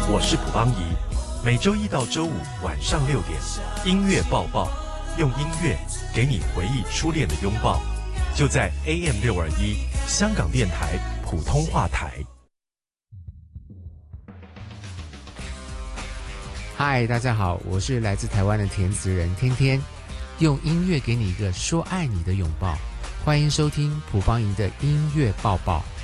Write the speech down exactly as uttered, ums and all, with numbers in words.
我是卜邦仪，每周一到周五晚上六点，音乐抱抱，用音乐给你回忆初恋的拥抱，就在 A M 六二一香港电台普通话台。 嗨，大家好，我是来自台湾的填词人天天，用音乐给你一个说爱你的拥抱，欢迎收听卜邦仪的音乐抱抱。